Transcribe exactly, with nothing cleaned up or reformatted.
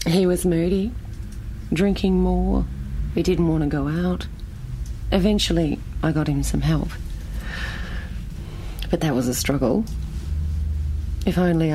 He was moody, drinking more. He didn't want to go out. Eventually, I got him some help. But that was a struggle. If only